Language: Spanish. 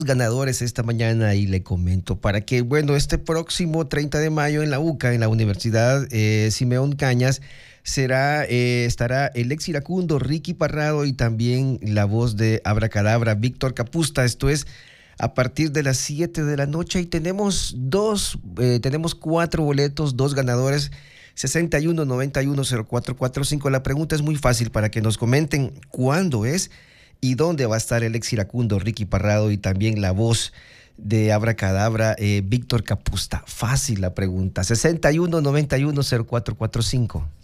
ganadores esta mañana y le comento para que, bueno, este próximo 30 de mayo en la UCA, en la Universidad Simeón Cañas, estará el ex iracundo Ricky Parrado y también la voz de Abracadabra, Víctor Capusta. Esto es a partir de las 7 de la noche y tenemos 4 boletos, 2 ganadores. 61910445. La pregunta es muy fácil para que nos comenten cuándo es y dónde va a estar el ex iracundo Ricky Parrado y también la voz de Abracadabra, Víctor Capusta. Fácil la pregunta. 61910445.